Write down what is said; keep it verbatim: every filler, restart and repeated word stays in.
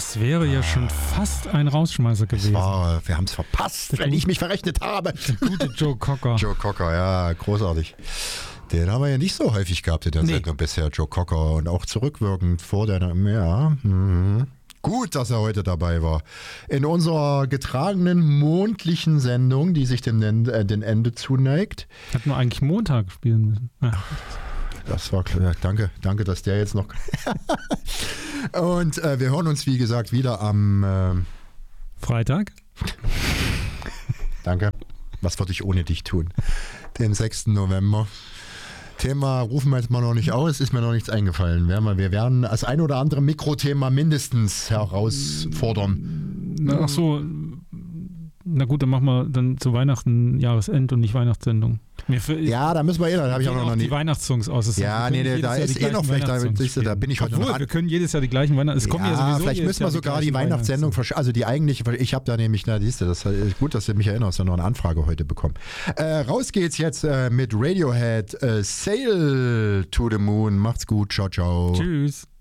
Das wäre ja schon fast ein Rausschmeißer gewesen. War, wir haben es verpasst, wenn ich mich verrechnet habe. Der gute Joe Cocker. Joe Cocker, ja, großartig. Den haben wir ja nicht so häufig gehabt in der Nee. Sendung bisher, Joe Cocker. Und auch zurückwirkend vor der, ja, mhm. Gut, dass er heute dabei war. In unserer getragenen mondlichen Sendung, die sich dem Nen- äh, dem Ende zuneigt. Hätten wir eigentlich Montag spielen müssen. Ja. Das war klar. Danke, danke, dass der jetzt noch. Und äh, wir hören uns, wie gesagt, wieder am. Äh, Freitag? danke. Was würde ich ohne dich tun? Den sechsten November. Thema rufen wir jetzt mal noch nicht aus, ist mir noch nichts eingefallen. Wir werden das ein oder andere Mikrothema mindestens herausfordern. Ach so, na gut, dann machen wir dann zu Weihnachten Jahresend und nicht Weihnachtssendung. Mir für, Ja, da müssen wir eh, da habe ich auch noch, noch die nie. Weihnachtssongs aus. Das Ja, wir können nee, nee, jedes da Jahr ist die eh noch gleichen vielleicht, da, Weihnachtssongs siehst du, da spielen. bin ich heute Obwohl, noch ran. wir können jedes Jahr die gleichen Weihnachten. Es kommen ja, sowieso vielleicht jedes müssen wir Jahr sogar die gleichen Weihnachtssendung, versch- also die eigentliche, ich habe da nämlich, na siehst du, das ist gut, dass du mich erinnerst, noch eine Anfrage heute bekommen. Äh, raus geht's jetzt äh, mit Radiohead, äh, Sail to the Moon. Macht's gut, ciao, ciao. Tschüss.